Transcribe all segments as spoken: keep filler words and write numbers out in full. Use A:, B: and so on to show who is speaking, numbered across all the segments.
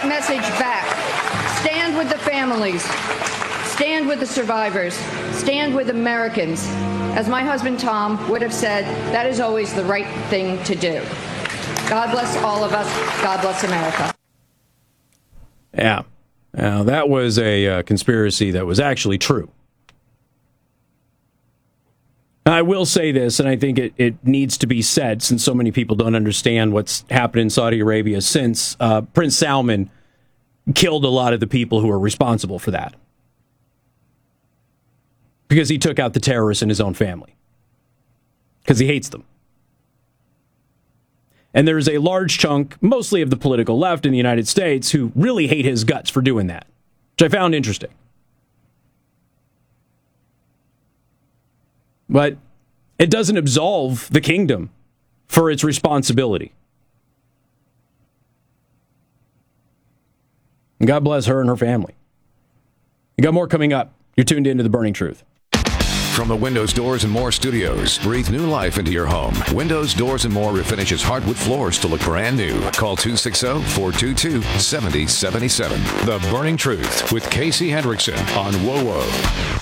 A: message back. Stand with the families. Stand with the survivors. Stand with Americans. As my husband Tom would have said, that is always the right thing to do. God bless all of us. God bless America.
B: Yeah. Now, that was a uh, conspiracy that was actually true. I will say this, and I think it, it needs to be said, since so many people don't understand what's happened in Saudi Arabia since uh, Prince Salman killed a lot of the people who are responsible for that. Because he took out the terrorists in his own family. Because he hates them. And there's a large chunk, mostly of the political left in the United States, who really hate his guts for doing that, which I found interesting. But it doesn't absolve the kingdom for its responsibility. And God bless her and her family. You got more coming up. You're tuned into The Burning Truth.
C: From the Windows, Doors, and More studios, breathe new life into your home. Windows, Doors, and More refinishes hardwood floors to look brand new. Call two six zero, four two two, seven zero seven seven. The Burning Truth with Casey Hendrickson on W O W.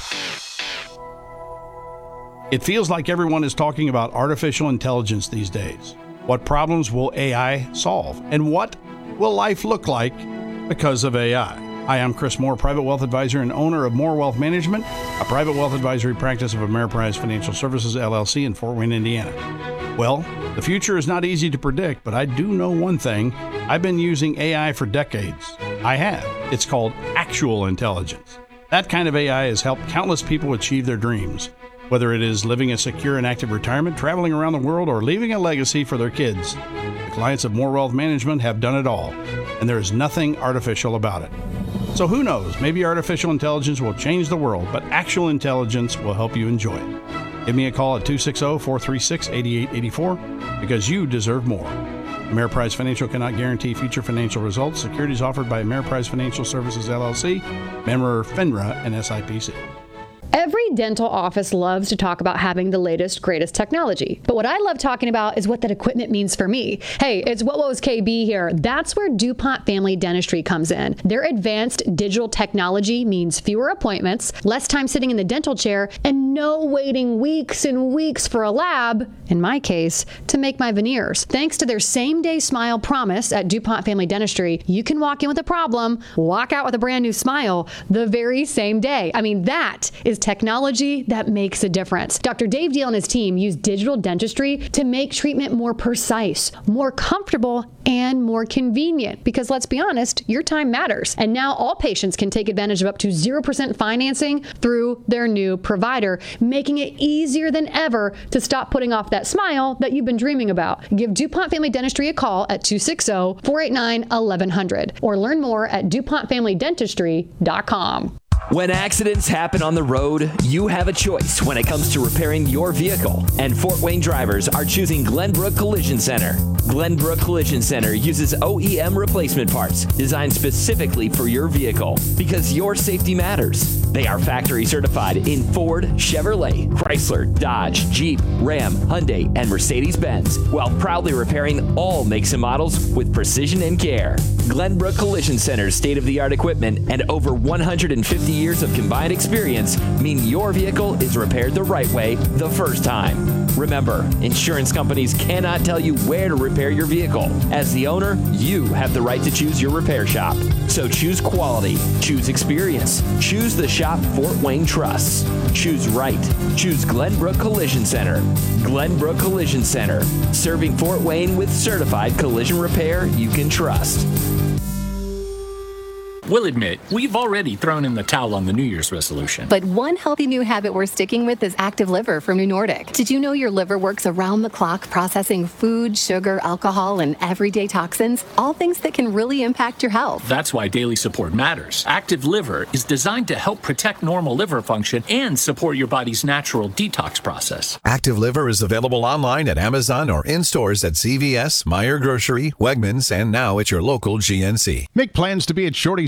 D: It feels like everyone is talking about artificial intelligence these days. What problems will A I solve? And what will life look like because of A I? Hi, I'm Chris Moore, private wealth advisor and owner of Moore Wealth Management, a private wealth advisory practice of Ameriprise Financial Services, L L C in Fort Wayne, Indiana. Well, the future is not easy to predict, but I do know one thing. I've been using A I for decades. I have. It's called actual intelligence. That kind of A I has helped countless people achieve their dreams. Whether it is living a secure and active retirement, traveling around the world, or leaving a legacy for their kids, the clients of Moore Wealth Management have done it all, and there is nothing artificial about it. So who knows, maybe artificial intelligence will change the world, but actual intelligence will help you enjoy it. Give me a call at two six zero, four three six, eight eight eight four because you deserve more. Ameriprise Financial cannot guarantee future financial results. Securities offered by Ameriprise Financial Services, L L C, member FINRA and S I P C.
E: Every dental office loves to talk about having the latest, greatest technology. But what I love talking about is what that equipment means for me. Hey, it's What Woes K B here. That's where DuPont Family Dentistry comes in. Their advanced digital technology means fewer appointments, less time sitting in the dental chair, and no waiting weeks and weeks for a lab, in my case, to make my veneers. Thanks to their same-day smile promise at DuPont Family Dentistry, you can walk in with a problem, walk out with a brand new smile the very same day. I mean, that is technology that makes a difference. Doctor Dave Deal and his team use digital dentistry to make treatment more precise, more comfortable, and more convenient. Because let's be honest, your time matters. And now all patients can take advantage of up to zero percent financing through their new provider, making it easier than ever to stop putting off that smile that you've been dreaming about. Give DuPont Family Dentistry a call at two six zero, four eight nine, eleven hundred or learn more at DuPont Family Dentistry dot com.
F: When accidents happen on the road, you have a choice when it comes to repairing your vehicle. And Fort Wayne drivers are choosing Glenbrook Collision Center. Glenbrook Collision Center uses O E M replacement parts designed specifically for your vehicle because your safety matters. They are factory certified in Ford, Chevrolet, Chrysler, Dodge, Jeep, Ram, Hyundai, and Mercedes-Benz, while proudly repairing all makes and models with precision and care. Glenbrook Collision Center's state-of-the-art equipment and over one hundred fifty years of combined experience mean your vehicle is repaired the right way the first time. Remember, insurance companies cannot tell you where to repair your vehicle. As the owner, you have the right to choose your repair shop. So choose quality, choose experience, choose the shop Fort Wayne trusts. Choose right. Choose Glenbrook Collision Center. Glenbrook Collision Center, serving Fort Wayne with certified collision repair you can trust.
G: We'll admit, we've already thrown in the towel on the New Year's resolution.
H: But one healthy new habit we're sticking with is Active Liver from New Nordic. Did you know your liver works around the clock processing food, sugar, alcohol, and everyday toxins? All things that can really impact your health.
G: That's why daily support matters. Active Liver is designed to help protect normal liver function and support your body's natural detox process.
I: Active Liver is available online at Amazon or in stores at C V S, Meijer Grocery, Wegmans, and now at your local G N C.
J: Make plans to be at Shorty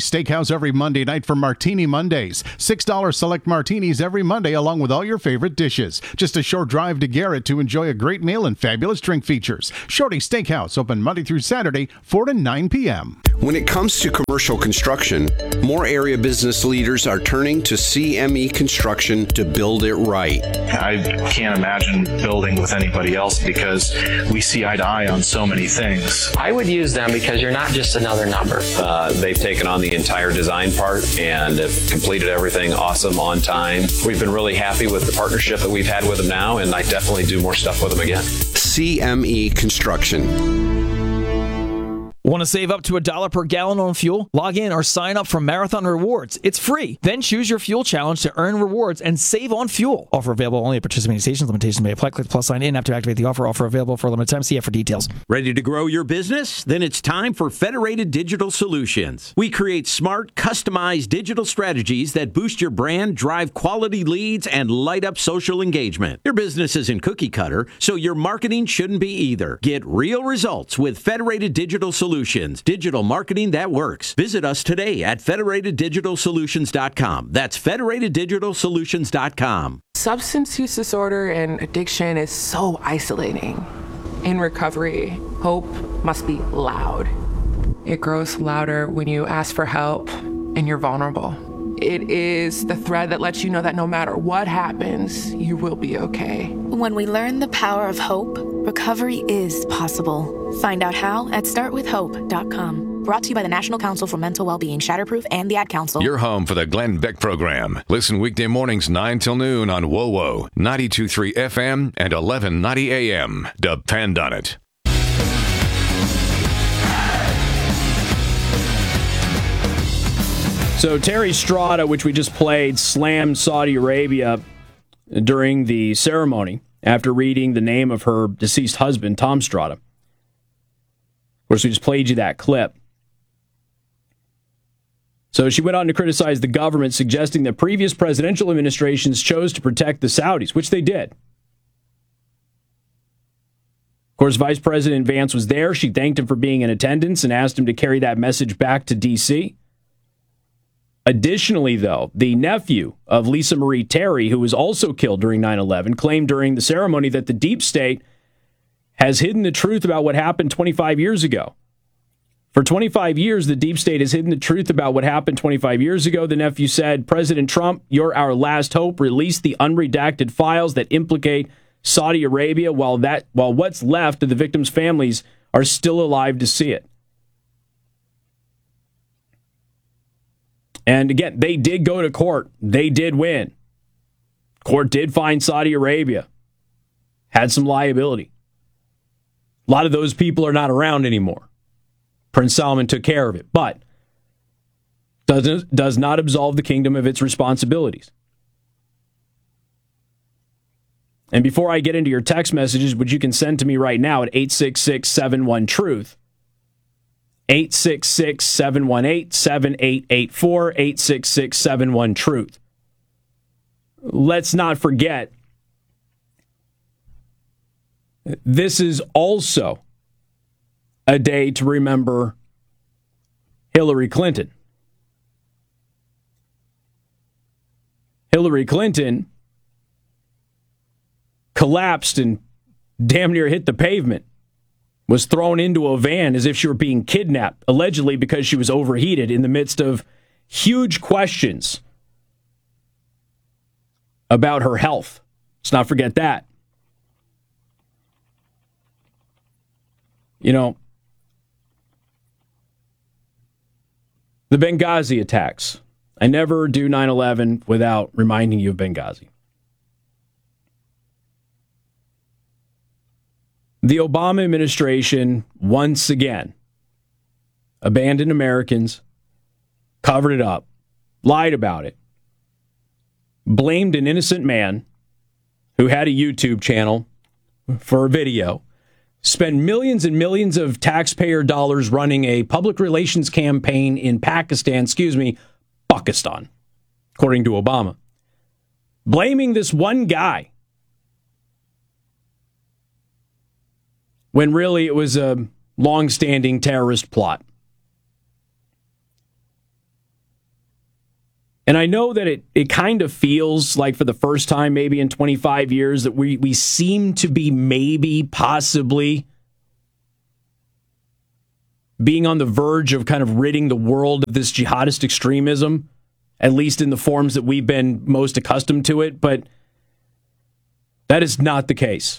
J: Steakhouse every Monday night for Martini Mondays. six dollars select martinis every Monday along with all your favorite dishes. Just a short drive to Garrett to enjoy a great meal and fabulous drink features. Shorty Steakhouse open Monday through Saturday, four to nine p.m.
K: When it comes to commercial construction, more area business leaders are turning to C M E Construction to build it right.
L: I can't imagine building with anybody else because we see eye to eye on so many things.
M: I would use them because you're not just another number.
N: Uh, they've taken on the entire design part and have completed everything awesome on time. We've been really happy with the partnership that we've had with them now, and I definitely do more stuff with them again.
K: C M E Construction.
F: Want to save up to a dollar per gallon on fuel? Log in or sign up for Marathon Rewards. It's free. Then choose your fuel challenge to earn rewards and save on fuel. Offer available only at participating stations. Limitations may apply. Click plus sign in after activate the offer. Offer available for a limited time. See F for details.
O: Ready to grow your business? Then it's time for Federated Digital Solutions. We create smart, customized digital strategies that boost your brand, drive quality leads, and light up social engagement. Your business isn't cookie cutter, so your marketing shouldn't be either. Get real results with Federated Digital Solutions. Digital marketing that works. Visit us today at federated digital solutions dot com. That's federated digital solutions dot com.
P: Substance use disorder and addiction is so isolating. In recovery, hope must be loud. It grows louder when you ask for help and you're vulnerable. It is the thread that lets you know that no matter what happens, you will be okay.
Q: When we learn the power of hope, recovery is possible. Find out how at start with hope dot com. Brought to you by the National Council for Mental Wellbeing, Shatterproof, and the Ad Council.
C: Your home for the Glenn Beck Program. Listen weekday mornings nine till noon on W O W O, ninety-two point three F M and eleven ninety A M. Depend on it.
B: So Terry Strada, which we just played, slammed Saudi Arabia during the ceremony after reading the name of her deceased husband, Tom Strada. Of course, we just played you that clip. So she went on to criticize the government, suggesting that previous presidential administrations chose to protect the Saudis, which they did. Of course, Vice President Vance was there. She thanked him for being in attendance and asked him to carry that message back to D C Additionally, though, the nephew of Lisa Marie Terry, who was also killed during nine eleven, claimed during the ceremony that the deep state has hidden the truth about what happened twenty-five years ago. For twenty-five years, the deep state has hidden the truth about what happened twenty-five years ago. The nephew said, President Trump, you're our last hope. Release the unredacted files that implicate Saudi Arabia while that while what's left of the victims' families are still alive to see it. And again, they did go to court. They did win. Court did find Saudi Arabia had some liability. A lot of those people are not around anymore. Prince Salman took care of it, but doesn't, does not absolve the kingdom of its responsibilities. And before I get into your text messages, which you can send to me right now at eight six six, seven one, truth, eight six six, seven one eight, seven eight eight four, eight six six, seven one, truth. Let's not forget, this is also a day to remember Hillary Clinton. Hillary Clinton collapsed and damn near hit the pavement, was thrown into a van as if she were being kidnapped, allegedly because she was overheated in the midst of huge questions about her health. Let's not forget that. You know, the Benghazi attacks. I never do nine eleven without reminding you of Benghazi. The Obama administration, once again, abandoned Americans, covered it up, lied about it, blamed an innocent man who had a YouTube channel for a video, spent millions and millions of taxpayer dollars running a public relations campaign in Pakistan, excuse me, Pakistan, according to Obama, blaming this one guy when really it was a long-standing terrorist plot. And I know that it, it kind of feels like for the first time maybe in twenty-five years that we, we seem to be maybe possibly being on the verge of kind of ridding the world of this jihadist extremism, at least in the forms that we've been most accustomed to it. But that is not the case.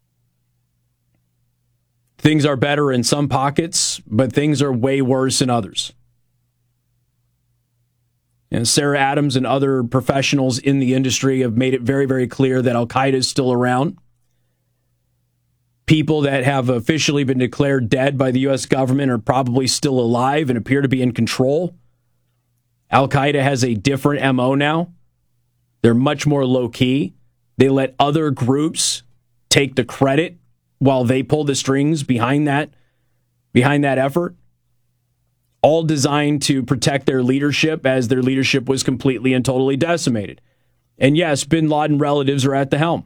B: Things are better in some pockets, but things are way worse in others. And Sarah Adams and other professionals in the industry have made it very, very clear that Al-Qaeda is still around. People that have officially been declared dead by the U S government are probably still alive and appear to be in control. Al-Qaeda has a different M O now. They're much more low-key. They let other groups take the credit while they pull the strings behind that, behind that effort. All designed to protect their leadership as their leadership was completely and totally decimated. And yes, bin Laden relatives are at the helm.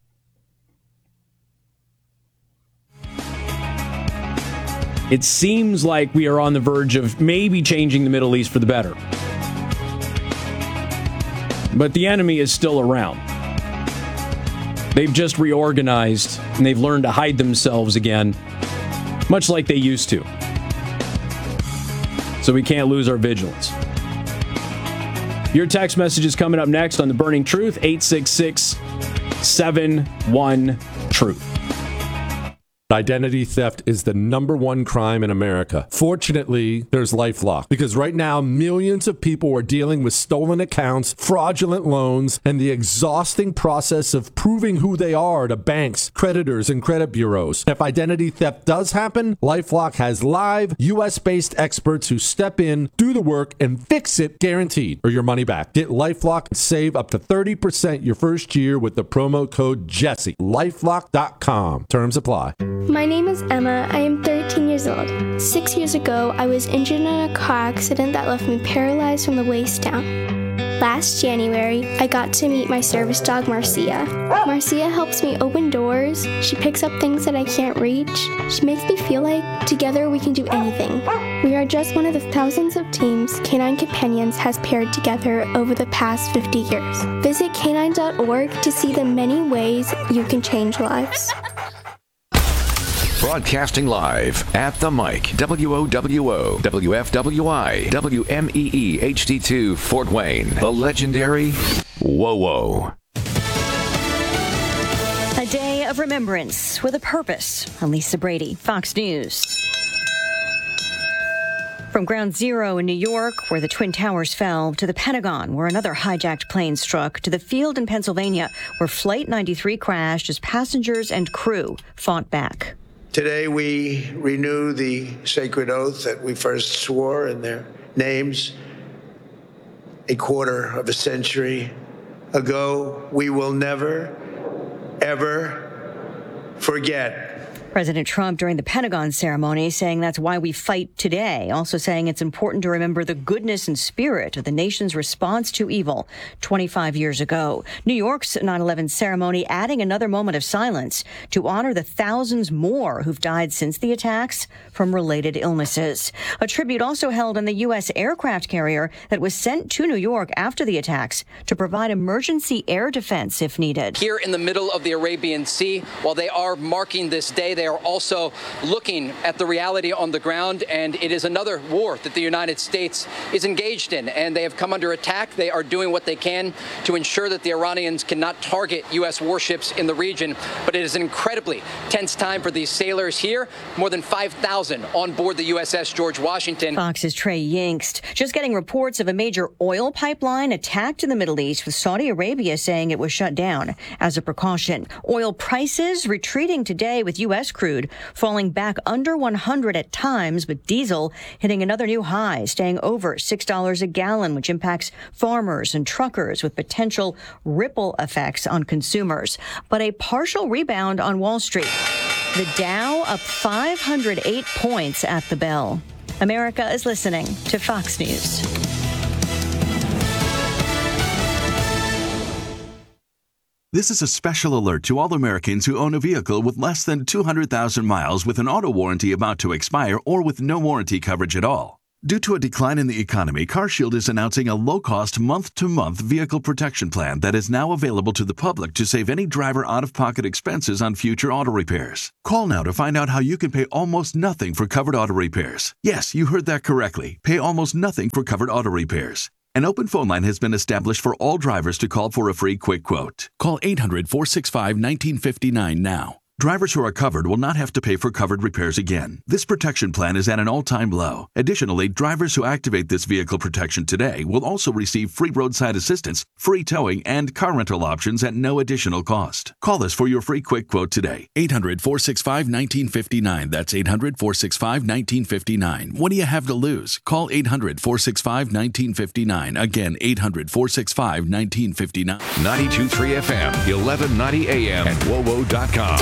B: It seems like we are on the verge of maybe changing the Middle East for the better. But the enemy is still around. They've just reorganized and they've learned to hide themselves again, much like they used to. So we can't lose our vigilance. Your text message is coming up next on The Burning Truth, eight six six, seven one, truth.
R: Identity theft is the number one crime in America. Fortunately, there's LifeLock, because right now millions of people are dealing with stolen accounts, fraudulent loans, and the exhausting process of proving who they are to banks, creditors, and credit bureaus. If identity theft does happen, LifeLock has live U S-based experts who step in, do the work, and fix it guaranteed, or your money back. Get LifeLock and save up to thirty percent your first year with the promo code Jesse. LifeLock dot com. Terms apply.
S: My name is Emma. I am thirteen years old. Six years ago, I was injured in a car accident that left me paralyzed from the waist down. Last January, I got to meet my service dog, Marcia. Marcia helps me open doors. She picks up things that I can't reach. She makes me feel like together we can do anything. We are just one of the thousands of teams Canine Companions has paired together over the past fifty years. Visit canine dot org to see the many ways you can change lives.
C: Broadcasting live at the mic, W O W O, W F W I, W M E E H D two, Fort Wayne, the legendary Whoa Whoa.
T: A day of remembrance with a purpose. I'm Lisa Brady, Fox News. From Ground Zero in New York, where the Twin Towers fell, to the Pentagon, where another hijacked plane struck, to the field in Pennsylvania, where Flight ninety-three crashed as passengers and crew fought back.
U: Today we renew the sacred oath that we first swore in their names a quarter of a century ago. We will never, ever forget.
T: President Trump during the Pentagon ceremony saying that's why we fight today, also saying it's important to remember the goodness and spirit of the nation's response to evil twenty-five years ago. New York's nine eleven ceremony adding another moment of silence to honor the thousands more who've died since the attacks from related illnesses. A tribute also held on the U S aircraft carrier that was sent to New York after the attacks to provide emergency air defense if needed.
V: Here in the middle of the Arabian Sea, while they are marking this day, they are also looking at the reality on the ground, and it is another war that the United States is engaged in, and they have come under attack. They are doing what they can to ensure that the Iranians cannot target U S warships in the region, but it is an incredibly tense time for these sailors here. More than five thousand on board the U S S George Washington.
T: Fox's Trey Yingst just getting reports of a major oil pipeline attacked in the Middle East, with Saudi Arabia saying it was shut down as a precaution. Oil prices retreating today, with U S crude falling back under one hundred at times, but diesel hitting another new high, staying over six dollars a gallon, which impacts farmers and truckers with potential ripple effects on consumers. But a partial rebound on Wall Street. The Dow up five hundred eight points at the bell. America is listening to Fox News.
W: This is a special alert to all Americans who own a vehicle with less than two hundred thousand miles with an auto warranty about to expire or with no warranty coverage at all. Due to a decline in the economy, CarShield is announcing a low-cost month-to-month vehicle protection plan that is now available to the public to save any driver out-of-pocket expenses on future auto repairs. Call now to find out how you can pay almost nothing for covered auto repairs. Yes, you heard that correctly. Pay almost nothing for covered auto repairs. An open phone line has been established for all drivers to call for a free quick quote. Call eight hundred, four six five, one nine five nine now. Drivers who are covered will not have to pay for covered repairs again. This protection plan is at an all-time low. Additionally, drivers who activate this vehicle protection today will also receive free roadside assistance, free towing, and car rental options at no additional cost. Call us for your free quick quote today. eight hundred, four six five, one nine five nine. That's eight hundred, four six five, one nine five nine. What do you have to lose? Call eight hundred, four six five, one nine five nine. Again, eight hundred, four six five, one nine five nine.
C: ninety-two point three F M, eleven ninety A M, and W O W O dot com.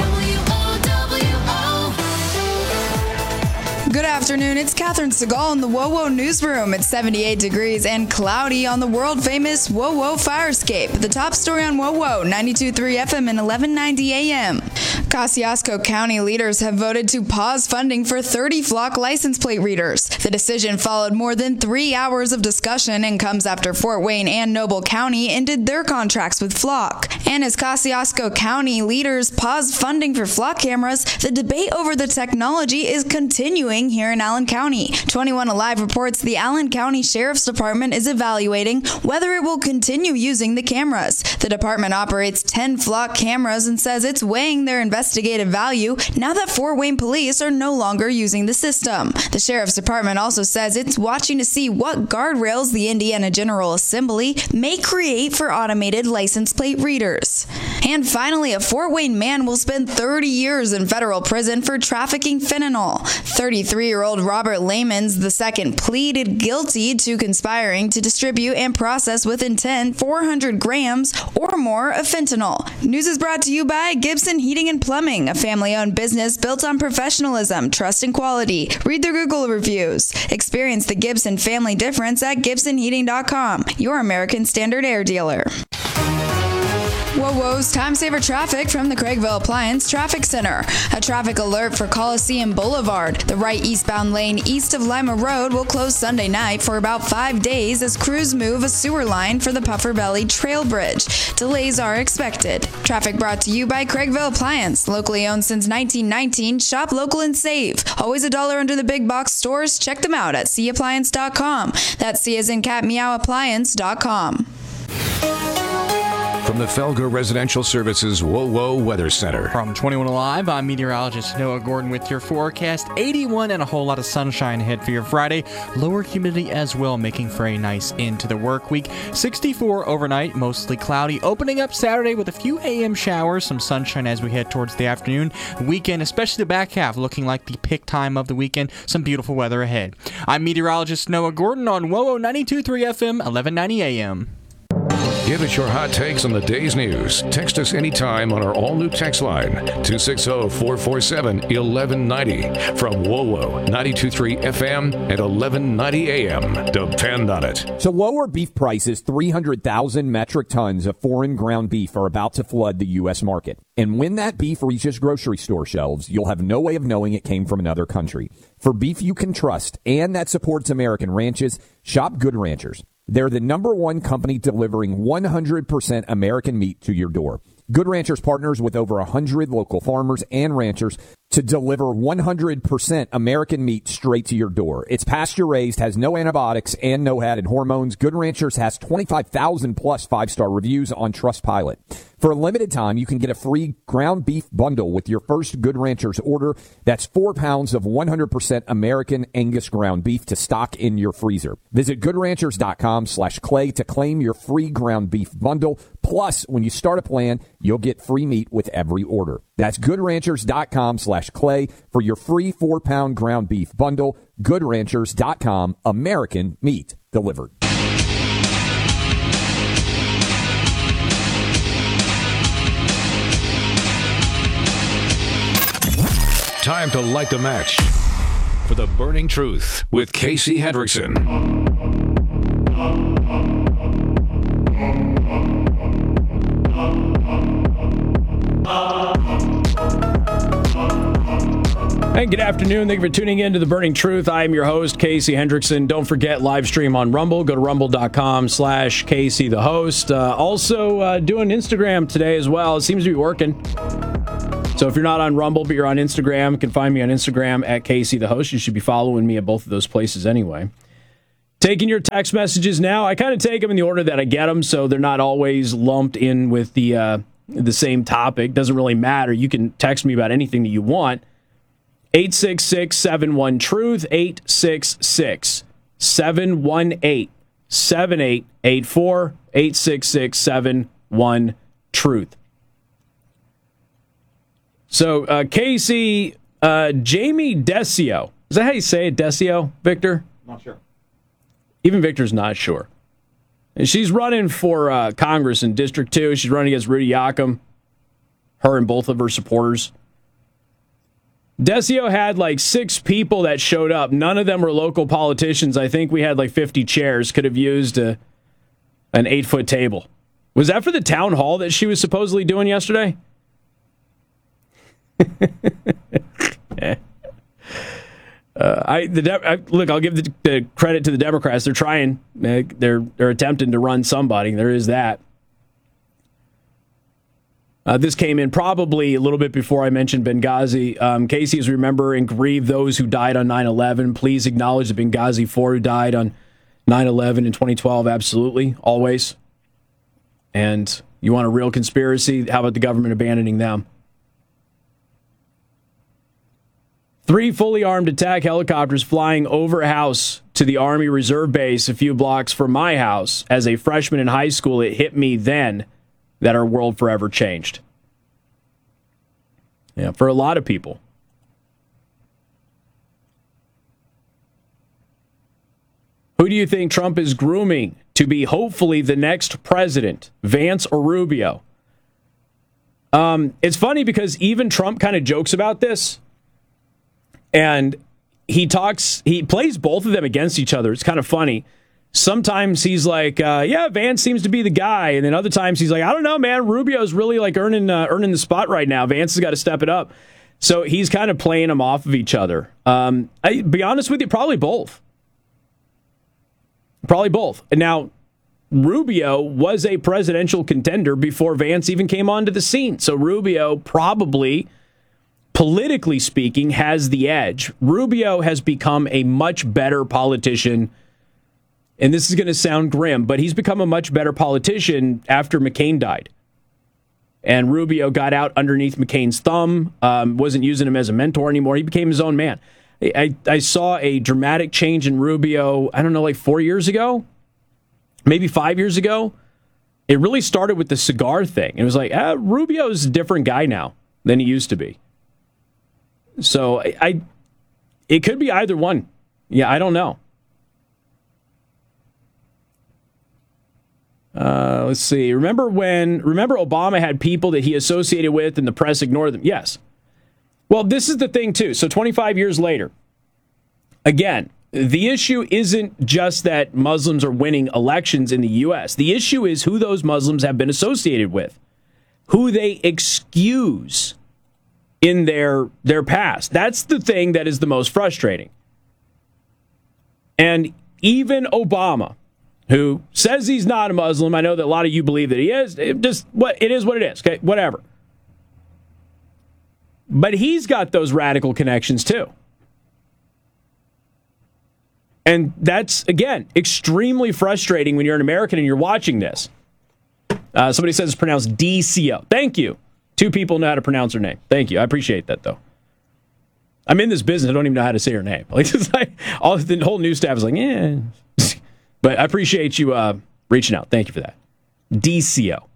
A: Good afternoon. It's Catherine Segal in the W O W O newsroom. It's seventy-eight degrees and cloudy on the world-famous W O W O Firescape. The top story on W O W O, ninety-two point three F M and eleven ninety A M. Kosciuszko County leaders have voted to pause funding for thirty Flock license plate readers. The decision followed more than three hours of discussion and comes after Fort Wayne and Noble County ended their contracts with Flock. And as Kosciuszko County leaders pause funding for Flock cameras, the debate over the technology is continuing here in Allen County. twenty-one Alive reports the Allen County Sheriff's Department is evaluating whether it will continue using the cameras. The department operates ten Flock cameras and says it's weighing their investigative value now that Fort Wayne police are no longer using the system. The Sheriff's Department also says it's watching to see what guardrails the Indiana General Assembly may create for automated license plate readers. And finally, a Fort Wayne man will spend thirty years in federal prison for trafficking fentanyl. thirty-three-year-old Robert Lamons the second pleaded guilty to conspiring to distribute and process with intent four hundred grams or more of fentanyl. News is brought to you by Gibson Heating and Plumbing, a family-owned business built on professionalism, trust, and quality. Read their Google reviews. Experience the Gibson family difference at gibson heating dot com, your American Standard Air dealer. W O W O's Time Saver Traffic from the Craigville Appliance Traffic Center. A traffic alert for Coliseum Boulevard. The right eastbound lane east of Lima Road will close Sunday night for about five days as crews move a sewer line for the Puffer Belly Trail Bridge. Delays are expected. Traffic brought to you by Craigville Appliance. Locally owned since nineteen nineteen. Shop local and save. Always a dollar under the big box stores. Check them out at c appliance dot com. That's C as in cat meow appliance dot com.
C: From the Felger Residential Services W O W O Weather Center.
D: From twenty-one Alive, I'm meteorologist Noah Gordon with your forecast. eighty-one and a whole lot of sunshine ahead for your Friday. Lower humidity as well, making for a nice end to the work week. sixty-four overnight, mostly cloudy. Opening up Saturday with a few A M showers, some sunshine as we head towards the afternoon. Weekend, especially the back half, looking like the pick time of the weekend. Some beautiful weather ahead. I'm meteorologist Noah Gordon on W O W O ninety-two point three F M, eleven ninety A M.
C: Give us your hot takes on the day's news. Text us anytime on our all-new text line, two six zero, four four seven, one one nine zero. From W O W O, ninety-two point three F M and eleven ninety A M. Depend on it.
E: To lower beef prices, three hundred thousand metric tons of foreign ground beef are about to flood the U S market. And when that beef reaches grocery store shelves, you'll have no way of knowing it came from another country. For beef you can trust and that supports American ranches, shop Good Ranchers. They're the number one company delivering one hundred percent American meat to your door. Good Ranchers partners with over one hundred local farmers and ranchers to deliver one hundred percent American meat straight to your door. It's pasture-raised, has no antibiotics, and no added hormones. Good Ranchers has twenty-five thousand plus five-star reviews on Trustpilot. For a limited time, you can get a free ground beef bundle with your first Good Ranchers order. That's four pounds of one hundred percent American Angus ground beef to stock in your freezer. Visit good ranchers dot com slash clay to claim your free ground beef bundle. Plus, when you start a plan, you'll get free meat with every order. That's good ranchers dot com slash clay for your free four-pound ground beef bundle. good ranchers dot com, American meat delivered.
C: Time to light the match for the Burning Truth with Casey Hendrickson.
B: Hey, good afternoon. Thank you for tuning in to The Burning Truth. I am your host, Casey Hendrickson. Don't forget, live stream on Rumble. Go to rumble.com slash Casey the host. Uh, also, uh, doing Instagram today as well. It seems to be working. So if you're not on Rumble, but you're on Instagram, you can find me on Instagram at Casey the host. You should be following me at both of those places anyway. Taking your text messages now. I kind of take them in the order that I get them, so they're not always lumped in with the uh, the same topic. Doesn't really matter. You can text me about anything that you want. eight six six, seven one, truth, eight six six, seven one eight, seven eight eight four, eight six six, seven one, truth. So, uh, Casey, uh, Jamie Desio. Is that how you say it, Desio, Victor?
E: Not sure.
B: Even Victor's not sure. And she's running for uh, Congress in District two. She's running against Rudy Yoakum, her and both of her supporters. Desio had like six people that showed up. None of them were local politicians. I think we had like fifty chairs. Could have used a, an eight-foot table. Was that for the town hall that she was supposedly doing yesterday? Uh, I the De- I, look. I'll give the, the credit to the Democrats. They're trying. They're they're attempting to run somebody. There is that. Uh, this came in probably a little bit before I mentioned Benghazi. Um, Casey is remember and grieve those who died on nine eleven. Please acknowledge the Benghazi four who died on nine eleven in twenty twelve. Absolutely, always. And you want a real conspiracy? How about the government abandoning them? Three fully armed attack helicopters flying over a house to the Army Reserve Base a few blocks from my house. As a freshman in high school, it hit me then that our world forever changed. Yeah, for a lot of people. Who do you think Trump is grooming to be hopefully the next president, Vance or Rubio? Um, it's funny because even Trump kind of jokes about this. And he talks, he plays both of them against each other. It's kind of funny. Sometimes he's like, uh, yeah, Vance seems to be the guy. And then other times he's like, I don't know, man, Rubio's really like earning uh, earning the spot right now. Vance has got to step it up. So he's kind of playing them off of each other. Um, I be honest with you, probably both. Probably both. And now, Rubio was a presidential contender before Vance even came onto the scene. So Rubio probably, politically speaking, has the edge. Rubio has become a much better politician, and this is going to sound grim, but he's become a much better politician after McCain died. And Rubio got out underneath McCain's thumb, um, wasn't using him as a mentor anymore. He became his own man. I, I saw a dramatic change in Rubio, I don't know, like four years ago, maybe five years ago. It really started with the cigar thing. It was like, ah, Rubio's a different guy now than he used to be. So I, I, it could be either one. Yeah, I don't know. Uh, let's see. Remember when? Remember Obama had people that he associated with, and the press ignored them. Yes. Well, this is the thing too. So twenty-five years later, again, the issue isn't just that Muslims are winning elections in the U S. The issue is who those Muslims have been associated with, who they excuse in their their past. That's the thing that is the most frustrating. And even Obama, who says he's not a Muslim, I know that a lot of you believe that he is. It just what it is what it is. Okay, whatever. But he's got those radical connections too. And that's, again, extremely frustrating when you're an American and you're watching this. Uh, somebody says it's pronounced D C O. Thank you. Two people know how to pronounce her name. Thank you. I appreciate that, though. I'm in this business. I don't even know how to say her name. Like, it's like all the whole news staff is like, yeah. But I appreciate you uh, reaching out. Thank you for that. D C O.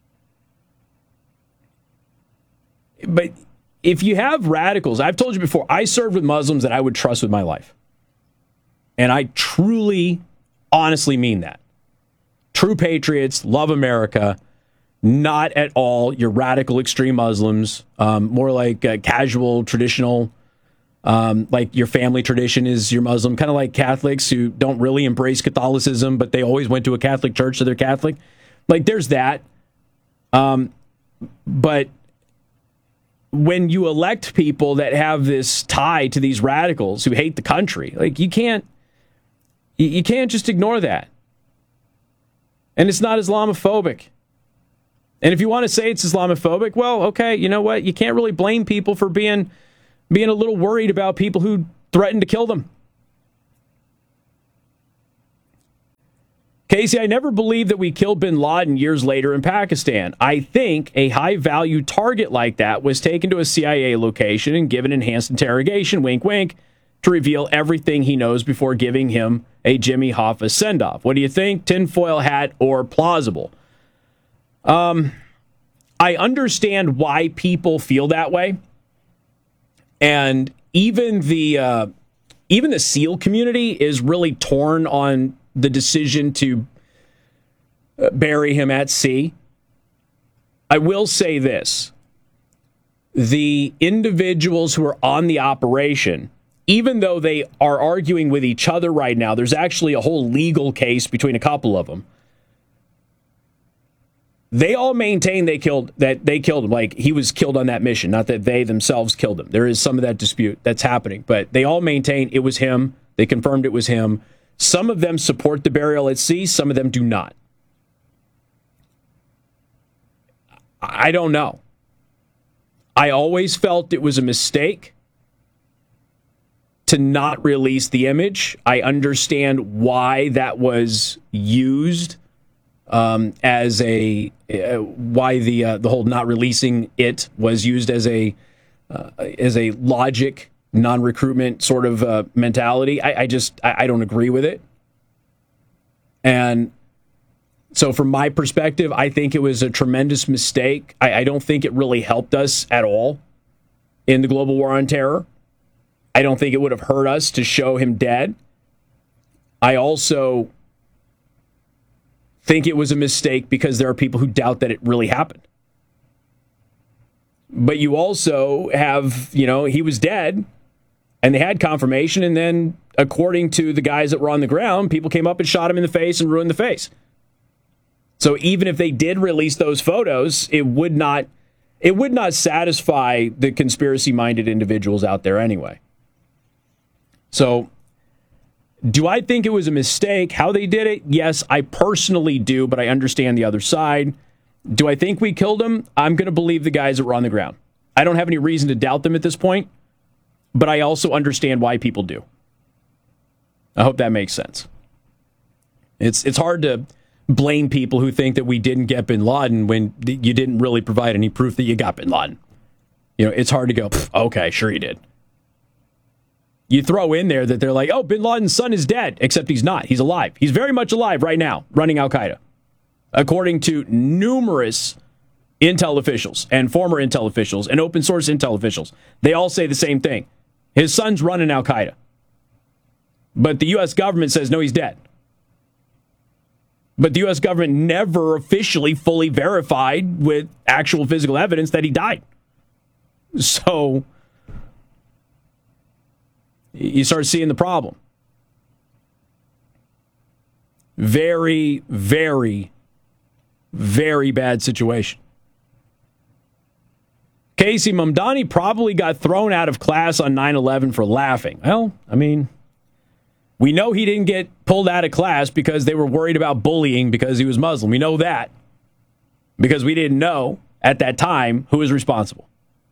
B: But if you have radicals, I've told you before, I served with Muslims that I would trust with my life. And I truly, honestly mean that. True patriots, love America. Not at all your radical extreme Muslims, um, more like uh, casual, traditional, um, like your family tradition is your Muslim, kind of like Catholics who don't really embrace Catholicism, but they always went to a Catholic church, so they're Catholic. Like there's that. Um, but when you elect people that have this tie to these radicals who hate the country, like you can't, you can't just ignore that. And it's not Islamophobic. And if you want to say it's Islamophobic, well, okay, you know what? You can't really blame people for being being a little worried about people who threaten to kill them. Casey, I never believed that we killed bin Laden years later in Pakistan. I think a high-value target like that was taken to a C I A location and given enhanced interrogation, wink, wink, to reveal everything he knows before giving him a Jimmy Hoffa send-off. What do you think? Tinfoil hat or plausible? Um, I understand why people feel that way. And even the uh, even the SEAL community is really torn on the decision to bury him at sea. I will say this. The individuals who are on the operation, even though they are arguing with each other right now, there's actually a whole legal case between a couple of them. They all maintain they killed that they killed him, like he was killed on that mission, not that they themselves killed him. There is some of that dispute that's happening, but they all maintain it was him. They confirmed it was him. Some of them support the burial at sea, some of them do not. I don't know. I always felt it was a mistake to not release the image. I understand why that was used um, as a uh, why the uh, the whole not releasing it was used as a uh, as a logic non-recruitment sort of uh, mentality. I, I just I, I don't agree with it. And so from my perspective, I think it was a tremendous mistake. I, I don't think it really helped us at all in the global war on terror. I don't think it would have hurt us to show him dead. I also think it was a mistake because there are people who doubt that it really happened. But you also have, you know, he was dead and they had confirmation. And then according to the guys that were on the ground, people came up and shot him in the face and ruined the face. So even if they did release those photos, it would not, it would not satisfy the conspiracy-minded individuals out there anyway. So do I think it was a mistake how they did it? Yes, I personally do, but I understand the other side. Do I think we killed him? I'm going to believe the guys that were on the ground. I don't have any reason to doubt them at this point, but I also understand why people do. I hope that makes sense. It's it's hard to blame people who think that we didn't get bin Laden when you didn't really provide any proof that you got bin Laden. You know, it's hard to go, okay, sure you did. You throw in there that they're like, oh, bin Laden's son is dead, except he's not. He's alive. He's very much alive right now, running Al-Qaeda. According to numerous intel officials and former intel officials and open source intel officials, they all say the same thing. His son's running Al-Qaeda. But the U S government says, no, he's dead. But the U S government never officially fully verified with actual physical evidence that he died. So you start seeing the problem. Very, very, very bad situation. Casey, Mamdani probably got thrown out of class on nine eleven for laughing. Well, I mean, we know he didn't get pulled out of class because they were worried about bullying because he was Muslim. We know that because we didn't know at that time who was responsible.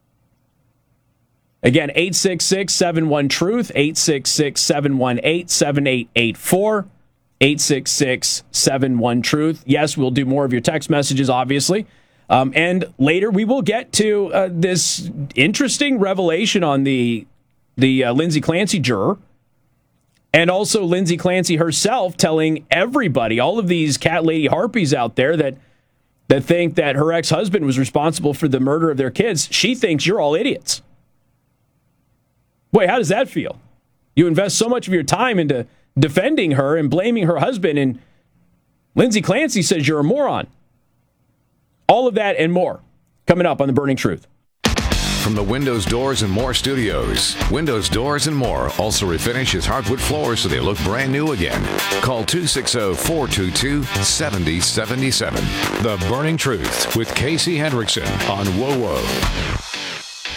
B: Again, eight six six, seven one, truth, eight six six, seven one eight, seven eight eight four, eight six six, seven one, truth. Yes, we'll do more of your text messages, obviously. Um, and later we will get to uh, this interesting revelation on the, the uh, Lindsay Clancy juror. And also Lindsay Clancy herself telling everybody, all of these cat lady harpies out there that, that think that her ex-husband was responsible for the murder of their kids, she thinks you're all idiots. Boy, how does that feel? You invest so much of your time into defending her and blaming her husband, and Lindsay Clancy says you're a moron. All of that and more coming up on The Burning Truth.
C: From the Windows, Doors, and More studios, Windows, Doors, and More also refinishes hardwood floors so they look brand new again. Call two six zero, four two two, seven zero seven seven. The Burning Truth with Casey Hendrickson on W O W O.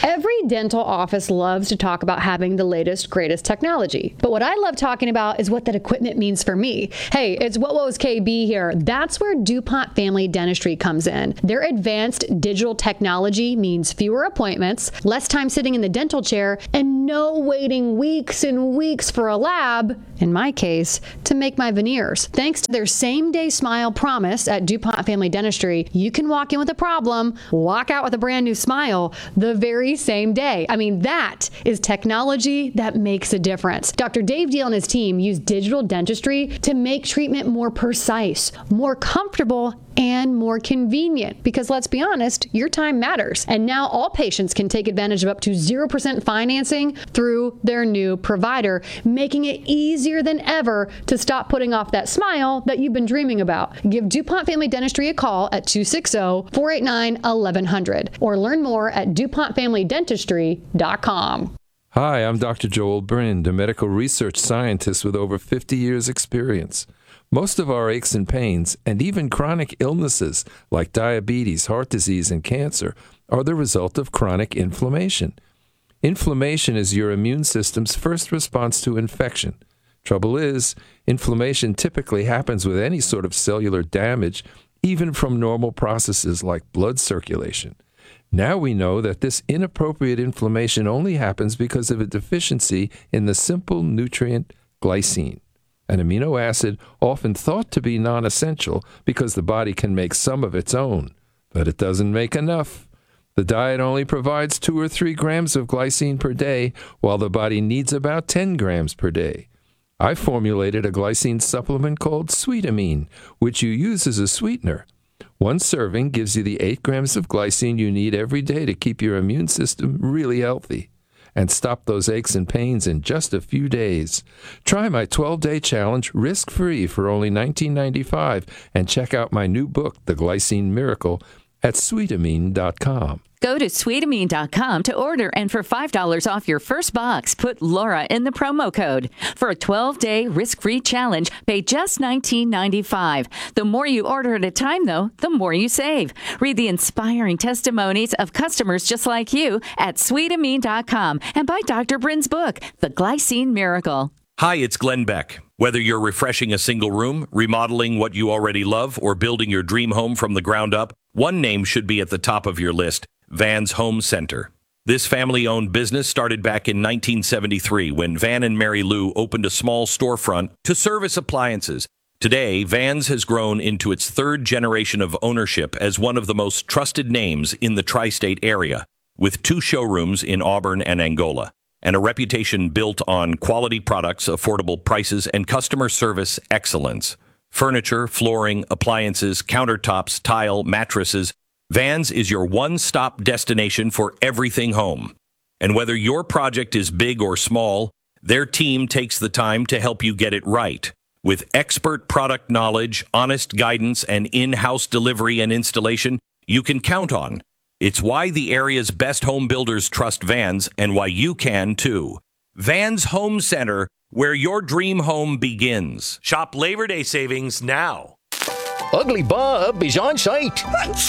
G: Every dental office loves to talk about having the latest, greatest technology. But what I love talking about is what that equipment means for me. Hey, it's What Wo's K B here. That's where DuPont Family Dentistry comes in. Their advanced digital technology means fewer appointments, less time sitting in the dental chair, and no waiting weeks and weeks for a lab, in my case, to make my veneers. Thanks to their same-day smile promise at DuPont Family Dentistry, you can walk in with a problem, walk out with a brand new smile the very same day. I mean, that is technology that makes a difference. Doctor Dave Deal and his team use digital dentistry to make treatment more precise, more comfortable, and more convenient. Because let's be honest, your time matters. And now all patients can take advantage of up to zero percent financing through their new provider, making it easier than ever to stop putting off that smile that you've been dreaming about. Give DuPont Family Dentistry a call at two six zero, four eight nine, eleven hundred or learn more at DuPont Family Dentistry dot com.
H: Hi, I'm Doctor Joel Brind, a medical research scientist with over fifty years experience. Most of our aches and pains, and even chronic illnesses like diabetes, heart disease, and cancer, are the result of chronic inflammation. Inflammation is your immune system's first response to infection. Trouble is, inflammation typically happens with any sort of cellular damage, even from normal processes like blood circulation. Now we know that this inappropriate inflammation only happens because of a deficiency in the simple nutrient glycine, an amino acid often thought to be non-essential because the body can make some of its own, but it doesn't make enough. The diet only provides two or three grams of glycine per day, while the body needs about ten grams per day. I formulated a glycine supplement called Sweetamine, which you use as a sweetener. One serving gives you the eight grams of glycine you need every day to keep your immune system really healthy and stop those aches and pains in just a few days. Try my twelve-day challenge risk-free for only nineteen ninety-five dollars and check out my new book, The Glycine Miracle, at sweetamine dot com.
I: Go to sweetamine dot com to order, and for five dollars off your first box, put Laura in the promo code. For a twelve-day risk-free challenge, pay just nineteen ninety-five. The more you order at a time, though, the more you save. Read the inspiring testimonies of customers just like you at sweetamine dot com and buy Doctor Brind's book, The Glycine Miracle.
X: Hi, it's Glenn Beck. Whether you're refreshing a single room, remodeling what you already love, or building your dream home from the ground up, one name should be at the top of your list: Van's Home Center. This family-owned business started back in nineteen seventy-three when Van and Mary Lou opened a small storefront to service appliances. Today, Van's has grown into its third generation of ownership as one of the most trusted names in the tri-state area, with two showrooms in Auburn and Angola, and a reputation built on quality products, affordable prices, and customer service excellence. Furniture, flooring, appliances, countertops, tile, mattresses. Van's is your one-stop destination for everything home. And whether your project is big or small, their team takes the time to help you get it right. With expert product knowledge, honest guidance, and in-house delivery and installation, you can count on. It's why the area's best home builders trust Van's, and why you can too. Van's Home Center, where your dream home begins. Shop Labor Day savings now.
Y: Ugly Bob is on site.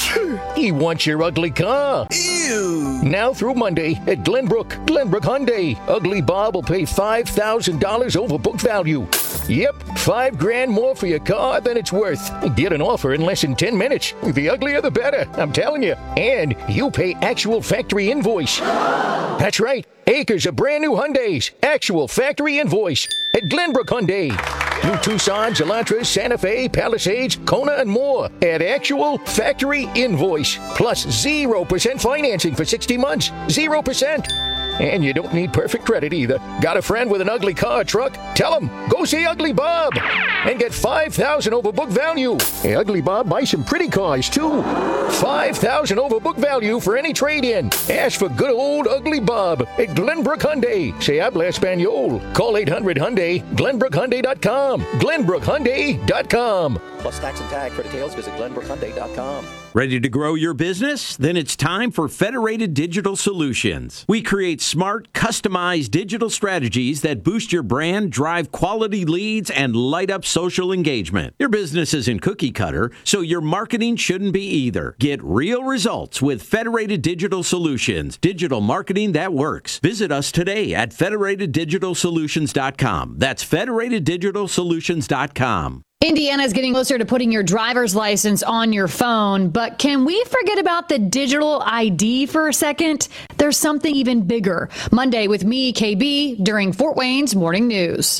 Y: He wants your ugly car. Ew. Now through Monday at Glenbrook, Glenbrook Hyundai. Ugly Bob will pay five thousand dollars over book value. Yep, five grand more for your car than it's worth. Get an offer in less than ten minutes. The uglier the better, I'm telling you. And you pay actual factory invoice. That's right. Acres of brand new Hyundais. Actual factory invoice at Glenbrook Hyundai. New Tucsons, Elantras, Santa Fe, Palisades, Kona, and more at actual factory invoice. Plus zero percent financing for sixty months. zero percent. And you don't need perfect credit either. Got a friend with an ugly car or truck? Tell him, go see Ugly Bob and get five thousand dollars over book value. Hey, Ugly Bob buys some pretty cars too. five thousand dollars over book value for any trade-in. Ask for good old Ugly Bob at Glenbrook Hyundai. Se habla Espanol. Call eight hundred Hyundai, Glenbrook Hyundai dot com. Glenbrook Hyundai dot com.
J: plus tax and tag. For details, visit glenbrook hyundai dot com.
O: Ready to grow your business? Then it's time for Federated Digital Solutions. We create smart, customized digital strategies that boost your brand, drive quality leads, and light up social engagement. Your business isn't cookie cutter, so your marketing shouldn't be either. Get real results with Federated Digital Solutions. Digital marketing that works. Visit us today at federated digital solutions dot com. That's federated digital solutions dot com.
G: Indiana is getting closer to putting your driver's license on your phone, but can we forget about the digital I D for a second? There's something even bigger. Monday with me, K B, during Fort Wayne's Morning News.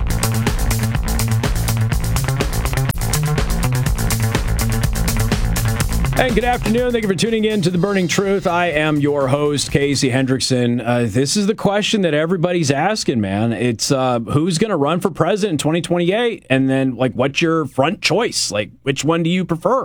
B: And good afternoon. Thank you for tuning in to The Burning Truth. I am your host, Casey Hendrickson. Uh, this is the question that everybody's asking, man. It's uh, who's going to run for president in twenty twenty-eight? And then, like, what's your front choice? Like, which one do you prefer?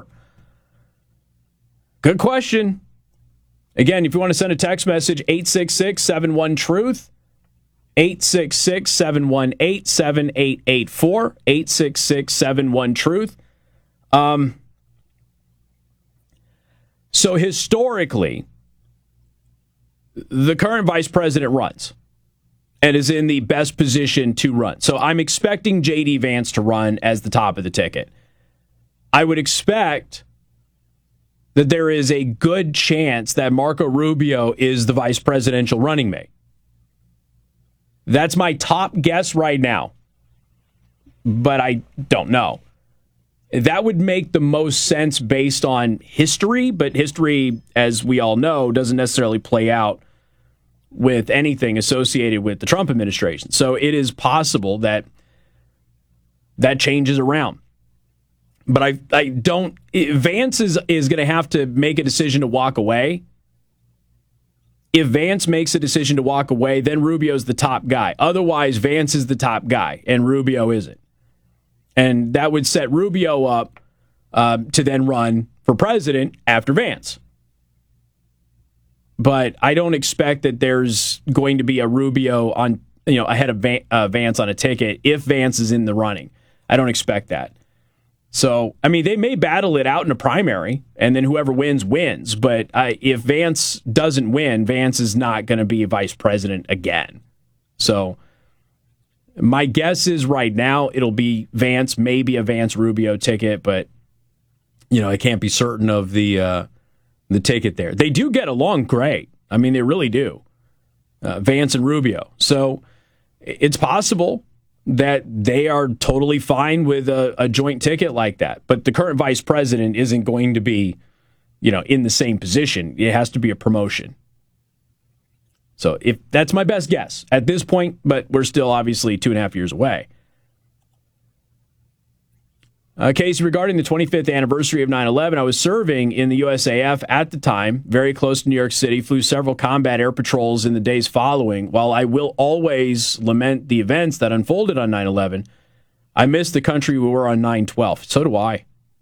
B: Good question. Again, if you want to send a text message, eight six six, seven one, truth, eight six six, seven one eight, seven eight eight four, eight six six, seven one, truth. Um... So historically, the current vice president runs and is in the best position to run. So I'm expecting J D Vance to run as the top of the ticket. I would expect that there is a good chance that Marco Rubio is the vice presidential running mate. That's my top guess right now, but I don't know. That would make the most sense based on history, but history, as we all know, doesn't necessarily play out with anything associated with the Trump administration. So it is possible that that changes around. But I I don't... Vance is, is going to have to make a decision to walk away. If Vance makes a decision to walk away, then Rubio's the top guy. Otherwise, Vance is the top guy, and Rubio isn't. And that would set Rubio up uh, to then run for president after Vance. But I don't expect that there's going to be a Rubio on, you know, ahead of Van, uh, Vance on a ticket if Vance is in the running. I don't expect that. So, I mean, they may battle it out in a primary, and then whoever wins, wins. But uh, if Vance doesn't win, Vance is not going to be vice president again. So my guess is right now it'll be Vance, maybe a Vance-Rubio ticket, but, you know, I can't be certain of the uh, the ticket there. They do get along great. I mean, they really do, uh, Vance and Rubio. So it's possible that they are totally fine with a, a joint ticket like that. But the current vice president isn't going to be, you know, in the same position. It has to be a promotion. So if that's my best guess at this point, but we're still obviously two and a half years away. Uh, Casey, regarding the twenty-fifth anniversary of nine eleven, I was serving in the U S A F at the time, very close to New York City, flew several combat air patrols in the days following. While I will always lament the events that unfolded on nine eleven, I miss the country we were on nine twelve. So do I.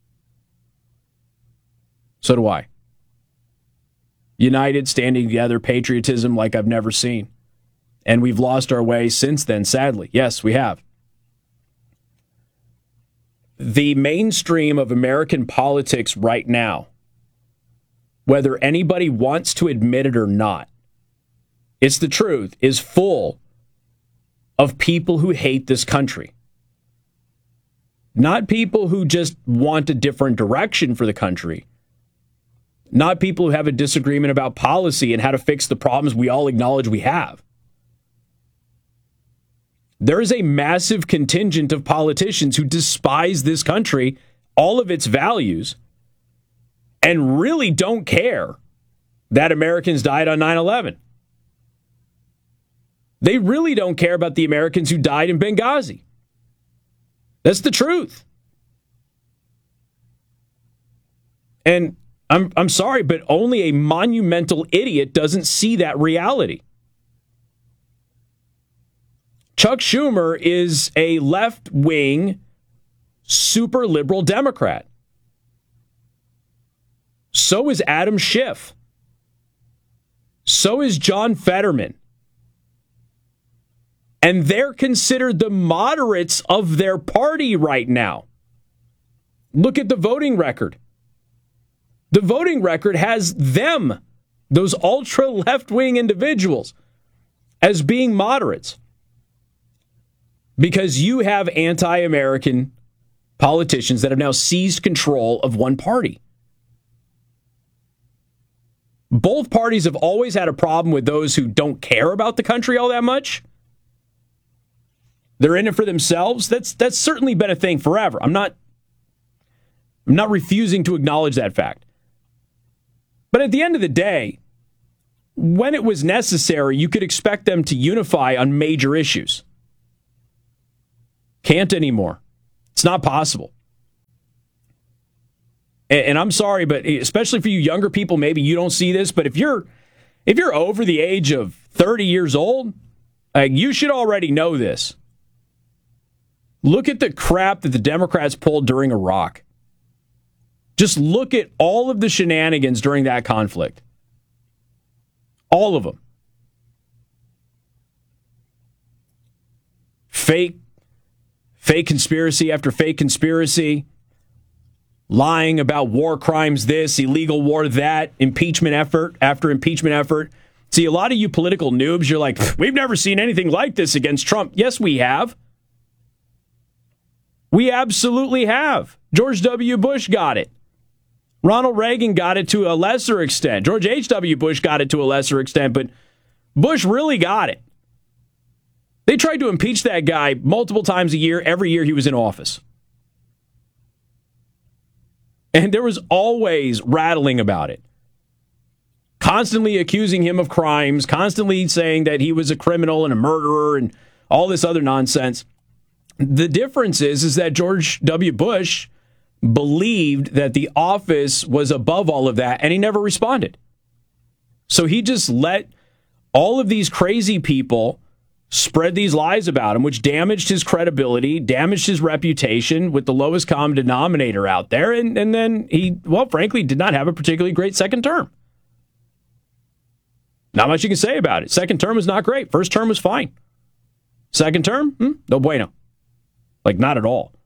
B: So do I. United, standing together, patriotism like I've never seen. And we've lost our way since then, sadly. Yes, we have. The mainstream of American politics right now, whether anybody wants to admit it or not, it's the truth, is full of people who hate this country. Not people who just want a different direction for the country. Not people who have a disagreement about policy and how to fix the problems we all acknowledge we have. There is a massive contingent of politicians who despise this country, all of its values, and really don't care that Americans died on nine eleven. They really don't care about the Americans who died in Benghazi. That's the truth. And I'm I'm sorry, but only a monumental idiot doesn't see that reality. Chuck Schumer is a left-wing, super liberal Democrat. So is Adam Schiff. So is John Fetterman. And they're considered the moderates of their party right now. Look at the voting record. The voting record has them, those ultra left-wing individuals, as being moderates. Because you have anti-American politicians that have now seized control of one party. Both parties have always had a problem with those who don't care about the country all that much. They're in it for themselves. That's that's certainly been a thing forever. I'm not I'm not refusing to acknowledge that fact. But at the end of the day, when it was necessary, you could expect them to unify on major issues. Can't anymore. It's not possible. And I'm sorry, but especially for you younger people, maybe you don't see this, but if you're if you're over the age of thirty years old, like, you should already know this. Look at the crap that the Democrats pulled during Iraq. Just look at all of the shenanigans during that conflict. All of them. Fake, fake conspiracy after fake conspiracy. Lying about war crimes this, illegal war that, impeachment effort after impeachment effort. See, a lot of you political noobs, you're like, we've never seen anything like this against Trump. Yes, we have. We absolutely have. George W. Bush got it. Ronald Reagan got it to a lesser extent. George H W. Bush got it to a lesser extent, but Bush really got it. They tried to impeach that guy multiple times a year, every year he was in office. And there was always rattling about it. Constantly accusing him of crimes, constantly saying that he was a criminal and a murderer and all this other nonsense. The difference is, is that George W. Bush believed that the office was above all of that, and he never responded. So he just let all of these crazy people spread these lies about him, which damaged his credibility, damaged his reputation with the lowest common denominator out there. And, and then he, well, frankly, did not have a particularly great second term. Not much you can say about it. Second term was not great. First term was fine. Second term, hmm, no bueno. Like, not at all.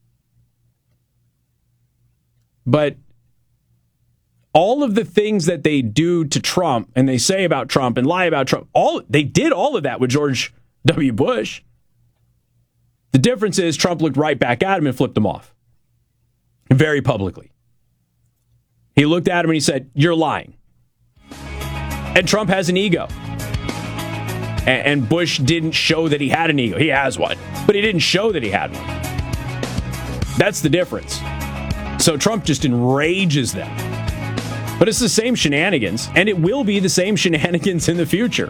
B: But all of the things that they do to Trump and they say about Trump and lie about Trump, all they did all of that with George W. Bush. The difference is Trump looked right back at him and flipped him off. Very publicly. He looked at him and he said, "You're lying." And Trump has an ego. And Bush didn't show that he had an ego. He has one. But he didn't show that he had one. That's the difference. So Trump just enrages them. But it's the same shenanigans, and it will be the same shenanigans in the future.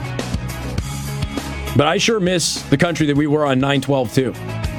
B: But I sure miss the country that we were on nine twelve too.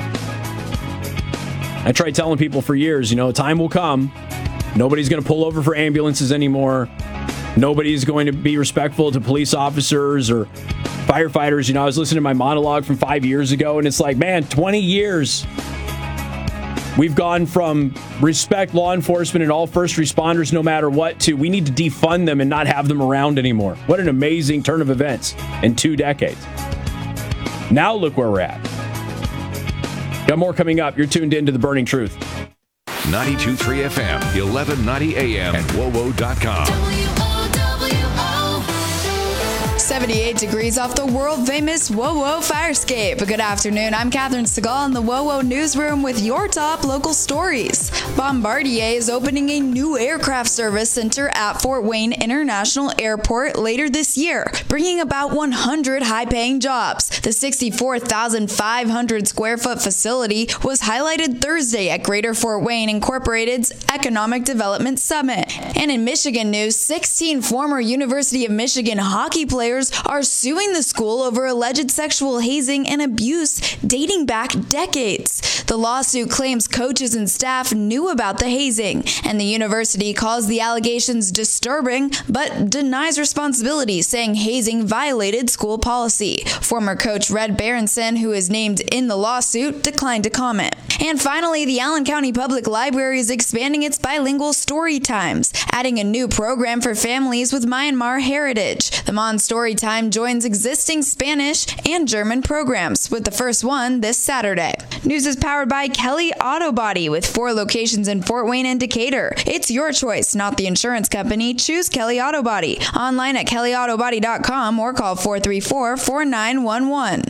B: I tried telling people for years, you know, time will come. Nobody's going to pull over for ambulances anymore. Nobody's going to be respectful to police officers or firefighters. You know, I was listening to my monologue from five years ago, and it's like, man, twenty years. We've gone from respect law enforcement and all first responders no matter what to we need to defund them and not have them around anymore. What an amazing turn of events in two decades. Now look where we're at. Got more coming up. You're tuned in to The Burning Truth.
C: ninety-two point three F M, eleven ninety A M, and W O W O dot com.
A: seventy-eight degrees off the world-famous WoWo Firescape. Good afternoon. I'm Catherine Segal in the WoWo Newsroom with your top local stories. Bombardier is opening a new aircraft service center at Fort Wayne International Airport later this year, bringing about one hundred high-paying jobs. The sixty-four thousand five hundred square foot facility was highlighted Thursday at Greater Fort Wayne Incorporated's Economic Development Summit. And in Michigan news, sixteen former University of Michigan hockey players are suing the school over alleged sexual hazing and abuse dating back decades. The lawsuit claims coaches and staff knew about the hazing, and the university calls the allegations disturbing but denies responsibility, saying hazing violated school policy. Former coach Red Berenson, who is named in the lawsuit, declined to comment. And finally, the Allen County Public Library is expanding its bilingual story times, adding a new program for families with Myanmar heritage. The Mon Storytime joins existing Spanish and German programs, with the first one this Saturday. News is powered by Kelly Auto Body, with four locations in Fort Wayne and Decatur. It's your choice, not the insurance company. Choose Kelly Auto Body. Online at kelly auto body dot com or call four three four, four nine one one.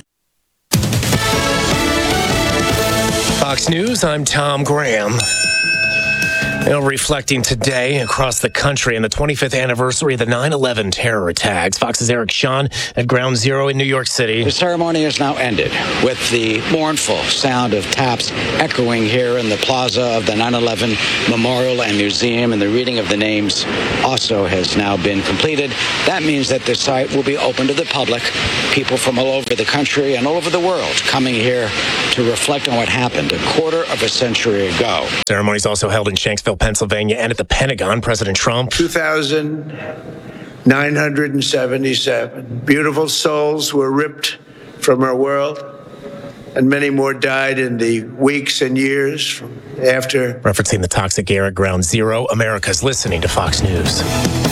F: Fox News, I'm Tom Graham. You know, reflecting today across the country on the twenty-fifth anniversary of the nine eleven terror attacks. Fox's Eric Shawn at Ground Zero in New York City.
K: The ceremony has now ended with the mournful sound of taps echoing here in the plaza of the nine eleven Memorial and Museum, and the reading of the names also has now been completed. That means that the site will be open to the public, people from all over the country and all over the world coming here to reflect on what happened a quarter of a century ago.
F: Ceremonies also held in Shanksville, Pennsylvania, and at the Pentagon. President Trump.
U: two thousand nine hundred seventy-seven beautiful souls were ripped from our world, and many more died in the weeks and years from after.
F: Referencing the toxic air at Ground Zero, America's listening to Fox News.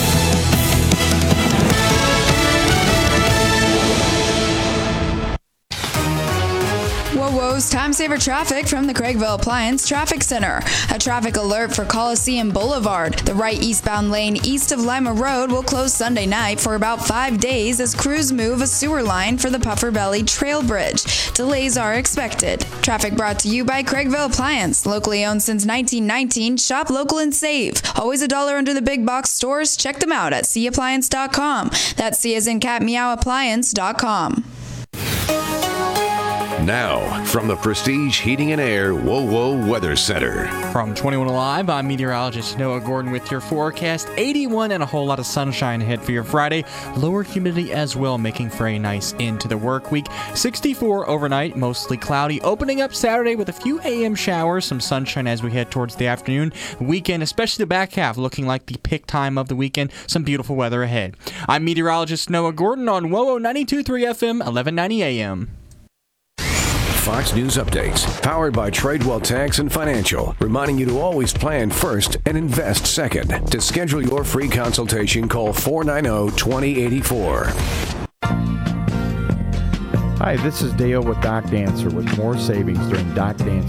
A: WOWO's Time Saver Traffic from the Craigville Appliance Traffic Center. A traffic alert for Coliseum Boulevard. The right eastbound lane east of Lima Road will close Sunday night for about five days as crews move a sewer line for the Puffer Belly Trail Bridge. Delays are expected. Traffic brought to you by Craigville Appliance. Locally owned since nineteen nineteen. Shop local and save. Always a dollar under the big box stores. Check them out at c appliance dot com. That's C as in cat meow appliance dot com.
C: Now, from the Prestige Heating and Air WOWO Weather Center.
D: From twenty-one Alive, I'm meteorologist Noah Gordon with your forecast. eighty-one and a whole lot of sunshine ahead for your Friday. Lower humidity as well, making for a nice end to the work week. sixty-four overnight, mostly cloudy. Opening up Saturday with a few A M showers, some sunshine as we head towards the afternoon. Weekend, especially the back half, looking like the pick time of the weekend. Some beautiful weather ahead. I'm meteorologist Noah Gordon on WOWO ninety-two point three F M, eleven ninety A M.
C: Fox News Updates, powered by Tradewell Tax and Financial, reminding you to always plan first and invest second. To schedule your free consultation, call four nine zero, two zero eight four.
L: Hi, this is Dale with Doc Dancer with more savings during Doc Dancer